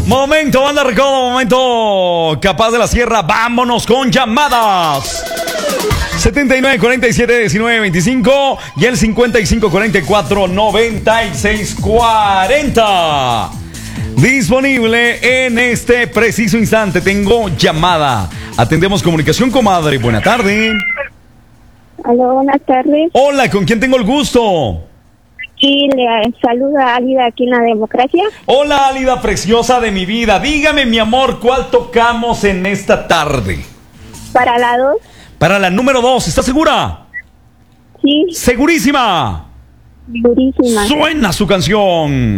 Momento, banda recodo, momento capaz de la sierra. Vámonos con llamadas. 79 47 19 25 y el 55 44 96 40. Disponible en este preciso instante. Tengo llamada. Atendemos comunicación, comadre. Buena tarde. Aló, buenas tardes. Hola, ¿con quién tengo el gusto? Y le saluda Álida aquí en la Democracia. Hola, Álida preciosa de mi vida. Dígame, mi amor, ¿cuál tocamos en esta tarde? Para la 2. Para la número 2, ¿estás segura? Sí. ¿Segurísima? Durísima. Suena su canción.